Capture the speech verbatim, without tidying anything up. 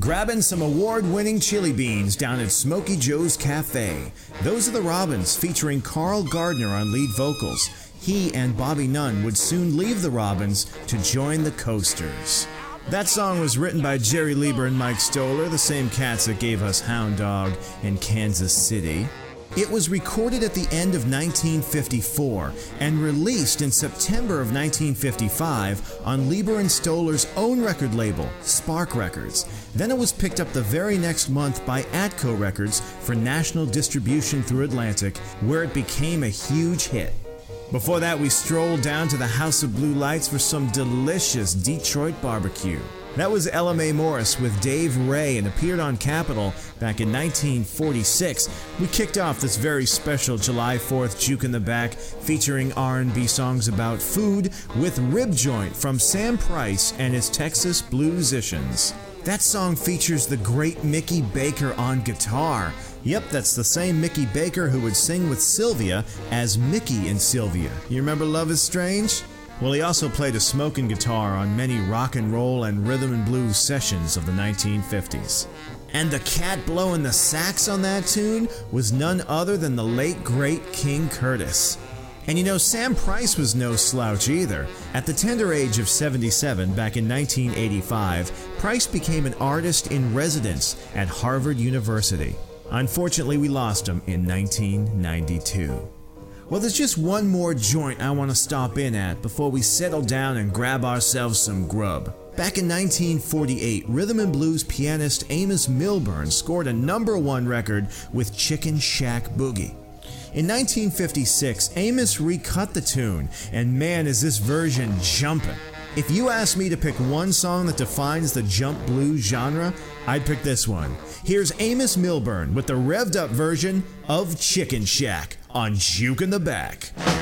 grabbing some award-winning chili beans down at Smokey Joe's Cafe. Those are the Robins, featuring Carl Gardner on lead vocals. He and Bobby Nunn would soon leave the Robins to join the Coasters. That song was written by Jerry Lieber and Mike Stoller, the same cats that gave us Hound Dog and Kansas City. It was recorded at the end of nineteen fifty-four and released in September of nineteen fifty-five on Lieber and Stoller's own record label, Spark Records. Then it was picked up the very next month by Atco Records for national distribution through Atlantic, where it became a huge hit. Before that, we strolled down to the House of Blue Lights for some delicious Detroit barbecue. That was Ella Mae Morris with Dave Ray and appeared on Capitol back in nineteen forty-six. We kicked off this very special July fourth Juke in the Back featuring R and B songs about food with Rib Joint from Sam Price and his Texas Bluesicians. That song features the great Mickey Baker on guitar. Yep, that's the same Mickey Baker who would sing with Sylvia as Mickey in Sylvia. You remember Love is Strange? Well, he also played a smoking guitar on many rock and roll and rhythm and blues sessions of the nineteen fifties. And the cat blowing the sax on that tune was none other than the late great King Curtis. And you know, Sam Price was no slouch either. At the tender age of seventy-seven, back in nineteen eighty-five, Price became an artist in residence at Harvard University. Unfortunately, we lost him in nineteen ninety-two. Well, there's just one more joint I want to stop in at before we settle down and grab ourselves some grub. Back in nineteen forty-eight, rhythm and blues pianist Amos Milburn scored a number one record with Chicken Shack Boogie. In nineteen fifty-six, Amos recut the tune, and man is this version jumpin'. If you ask me to pick one song that defines the jump blues genre, I'd pick this one. Here's Amos Milburn with the revved up version of Chicken Shack on Juke in the Back.